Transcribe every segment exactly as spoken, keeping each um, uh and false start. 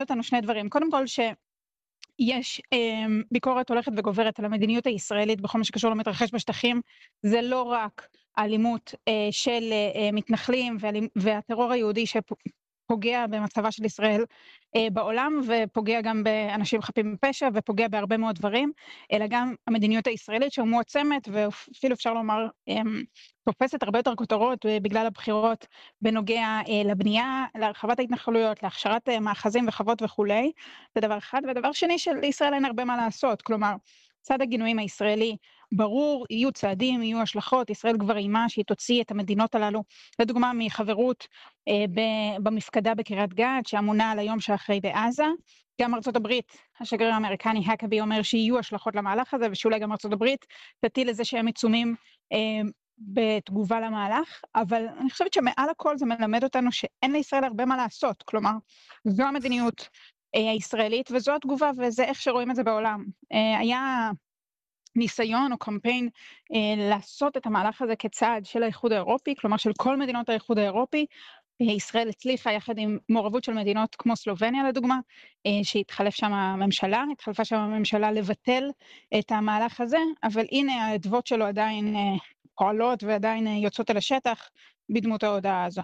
אותנו שני דברים. קודם כל שיש אה, ביקורת הולכת וגוברת על המדיניות הישראלית בכל מה שקשור למתרחש בשטחים. זה לא רק האלימות אה, של אה, מתנחלים והאלימ- והטרור היהודי שפוגע במצבה של ישראל אה, בעולם, ופוגע גם באנשים חפים מפשע, ופוגע בהרבה מאוד דברים, אלא גם המדיניות הישראלית שמועצמת, ואפילו אפשר לומר אה, תופסת הרבה יותר כותרות אה, בגלל הבחירות בנוגע אה, לבנייה, להרחבת ההתנחלויות, להכשרת אה, מאחזים וחוות וכולי. זה דבר אחד. ודבר שני, שלישראל אין הרבה מה לעשות. כלומר, צד הגינויים הישראלי ברור, יהיו צעדים, יהיו השלכות. ישראל כבר אימה שהיא תוציא את המדינות הללו, לדוגמה מחברות אה, ב- במפקדה בקריית גת, שאמונה על היום שאחרי בעזה. גם ארצות הברית, השגריר האמריקני הקבי אומר שיהיו השלכות למהלך הזה, ושאולי גם ארצות הברית תטיל לזה שהם עיצומים אה, בתגובה למהלך. אבל אני חושבת שמעל הכל זה מלמד אותנו שאין לישראל הרבה מה לעשות. כלומר, זו המדיניות אה, הישראלית, וזו התגובה, וזה איך שרואים את זה בעולם. אה, היה ניסיון או קמפיין אה, לעשות את המהלך הזה כצעד של האיחוד האירופי, כלומר של כל מדינות האיחוד האירופי. אה, ישראל הצליחה יחד עם מעורבות של מדינות כמו סלובניה לדוגמה, אה, שהתחלף שם הממשלה, התחלפה שם הממשלה לבטל את המהלך הזה, אבל הנה העדוות שלו עדיין אה, פועלות ועדיין אה, יוצאות אל השטח בדמות ההודעה הזו.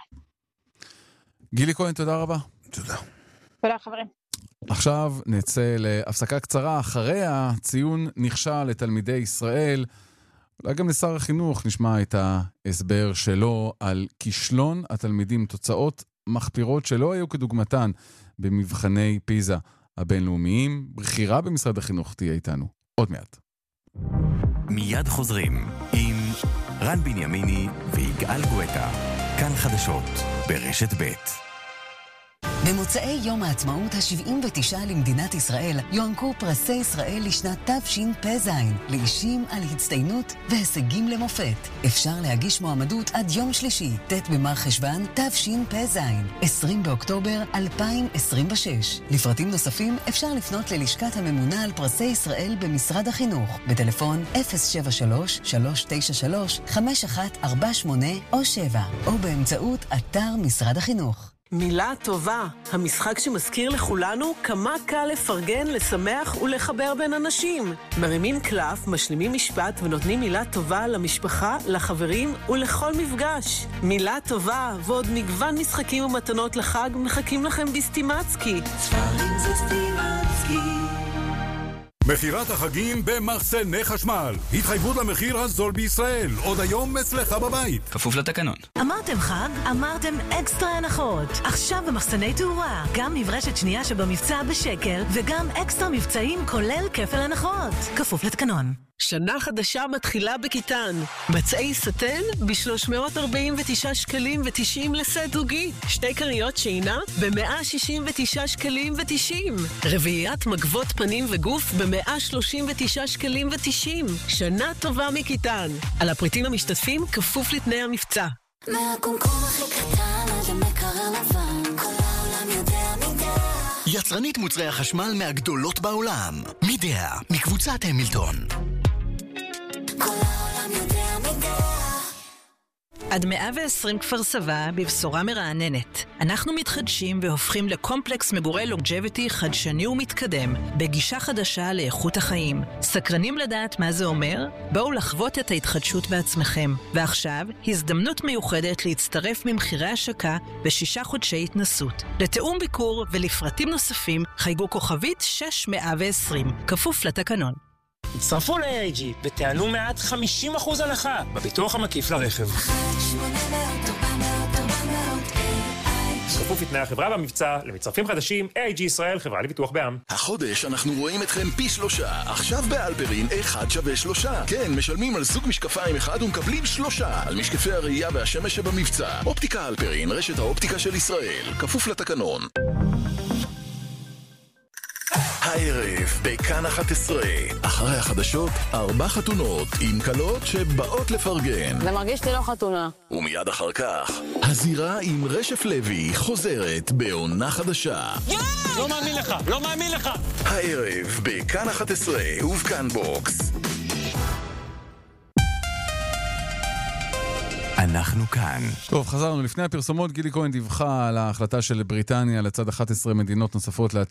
גילי כהן, תודה רבה. תודה. תודה חברים. עכשיו נצא להפסקה קצרה. אחרי הציון נכשל לתלמידי ישראל, אולי גם לשר החינוך נשמע את ההסבר שלו על כישלון התלמידים, תוצאות מחפירות שלא היו כדוגמתן במבחני פיזה הבינלאומיים. בחירה במשרד החינוך תהיה איתנו עוד מעט. מיד חוזרים עם רן בנימיני ויגאל גואטה. כאן חדשות ברשת ב'. במוצאי יום העצמאות ה-שבעים ותשע למדינת ישראל יוענקו פרסי ישראל לשנת תשפ"ז לאישים על הצטיינות והישגים למופת. אפשר להגיש מועמדות עד יום שלישי, ט' במר חשוון תשפ"ז, עשרים באוקטובר אלפיים עשרים ושש. לפרטים נוספים אפשר לפנות ללשכת הממונה על פרסי ישראל במשרד החינוך בטלפון אפס שבע שלוש שלוש תשע שלוש חמש אחת ארבע שמונה או שבע, או באמצעות אתר משרד החינוך. מילה טובה, המשחק שמזכיר לכולנו כמה קל לפרגן, לשמח ולחבר בין אנשים. מרימים קלף, משלימים משפט ונותנים מילה טובה למשפחה, לחברים ולכל מפגש. מילה טובה ועוד מגוון משחקים ומתנות לחג מחכים לכם בסטימצקי. ספרים זה סטימצקי. מחירת החגים במחסני חשמל. התחייבות למחיר הזול בישראל. עוד היום אצלך בבית. כפוף לתקנון. אמרתם חג? אמרתם אקסטרה הנחות. עכשיו במחסני תאורה. גם מברשת שנייה שבמבצע בשקל, וגם אקסטרה מבצעים כולל כפל הנחות. כפוף לתקנון. שנה חדשה מתחילה בכיתן. מצעי סטן ב-שלוש מאות ארבעים ותשעה שקלים ותשעים לסט זוגי. שתי קריות שינה ב-מאה שישים ותשעה שקלים ותשעים. רביעיית מגבות פנים וגוף ב-מאה שלושים ותשעה שקלים ותשעים. שנה טובה מכיתן. על הפריטים המשתתפים כפוף לתנאי המבצע. מהקומקום הכי קטן עד המקרר לבן, כל העולם יודע מידה. יצרנית מוצרי החשמל מהגדולות בעולם. מידה, מקבוצת המילטון. כל העולם יודע מידה. עד מאה ועשרים כפר סבא בבשורה מרעננת. אנחנו מתחדשים והופכים לקומפלקס מגורי לונג'ביטי חדשני ומתקדם, בגישה חדשה לאיכות החיים. סקרנים לדעת מה זה אומר? בואו לחוות את ההתחדשות בעצמכם. ועכשיו, הזדמנות מיוחדת להצטרף ממחירי השקה בשישה חודשי התנסות. לתאום ביקור ולפרטים נוספים, חייגו כוכבית שש מאות ועשרים, כפוף לתקנון. הצטרפו ל-איי איי ג'י ותענו מעט חמישים אחוז הנחה בביטוח המקיף לרכב. כפוף לתנאי החברה במבצע, למצטרפים חדשים, איי איי ג'י ישראל, חברה לביטוח בע"מ. החודש אנחנו רואים אתכם פי שלושה. עכשיו באלפרין אחד שווה שלושה. כן, משלמים על זוג משקפיים אחד ומקבלים שלושה. על משקפי הראייה והשמש שבמבצע. אופטיקה אלפרין, רשת האופטיקה של ישראל. כפוף לתקנון. הערב בכאן אחת עשרה, אחרי החדשות, ארבע חתונות עם קלות שבאות לפרגן. זה מרגיש לי לא חתונה. ומיד אחר כך, הזירה עם רשף לוי חוזרת בעונה חדשה. לא מאמין לך, לא מאמין לך. הערב בכאן אחת עשרה ובכאן בוקס. אנחנו כאן. טוב, חזרנו. לפני הפרסומות, גילי כהן דיווחה על ההחלטה של בריטניה לצד אחת עשרה מדינות נוספות להטיל